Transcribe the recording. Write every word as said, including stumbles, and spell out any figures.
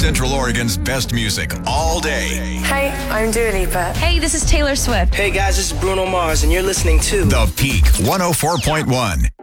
Central Oregon's best music all day. Hey, I'm Dua Lipa. Hey, this is Taylor Swift. Hey guys, this is Bruno Mars, and you're listening to The Peak one oh four point one.